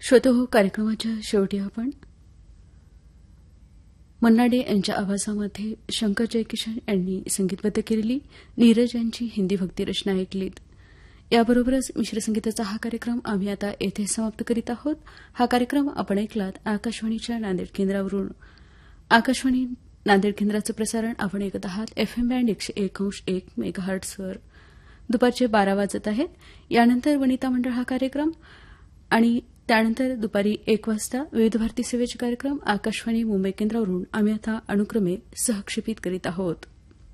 श्रोतो कार्यक्रमाच्या शेवटी आपण मन्नाडे यांच्या आवाजामध्ये शंकर जयकिशन यांनी संगीतबद्ध केलेली नीरज यांची हिंदी भक्तिरचना ऐकलीत. याबरोबरच मिश्र संगीताचा हा कार्यक्रम आम्ही आता येथे समाप्त करीत आहोत. हा कार्यक्रम आपण ऐकलात आकाशवाणीच्या नांदेड केंद्रावरून. आकाशवाणी नांदेड केंद्राचं प्रसारण आपण ऐकत आहात एफएम बँड 101.1 मेगाहर्ट्झवर. दुपारचे 12 वाजत आहेत. यानंतर वनिता मंडळ हा कार्यक्रम आणि त्यानंतर दुपारी 1 वाजता विविध भारती सेवेचे कार्यक्रम आकाशवाणी मुंबई केंद्रावरून आम्ही आता अनुक्रमे सहक्षेपित करीत आहोत.